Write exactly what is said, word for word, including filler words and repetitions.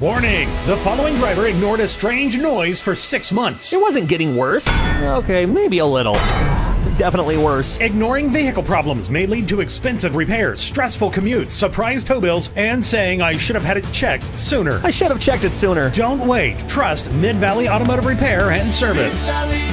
Warning! The following driver ignored a strange noise for six months. It wasn't getting worse. Okay, maybe a little. Definitely worse. Ignoring vehicle problems may lead to expensive repairs, stressful commutes, surprise tow bills, and saying I should have had it checked sooner. I should have checked it sooner. Don't wait. Trust Mid-Valley Automotive Repair and Service.